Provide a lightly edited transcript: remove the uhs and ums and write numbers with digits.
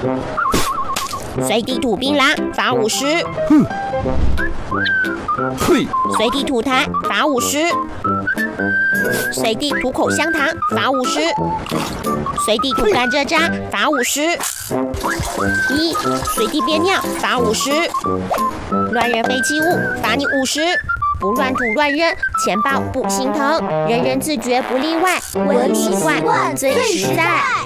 随地吐槟榔，罚50。 哼，嘿， 随地吐痰，罚50。随地吐口香糖，罚50。随地吐甘蔗渣，罚50。随地憋尿，罚50。乱扔废弃物，罚你50。不乱吐乱扔，钱包不心疼，人人自觉不例外，文明习惯最实在。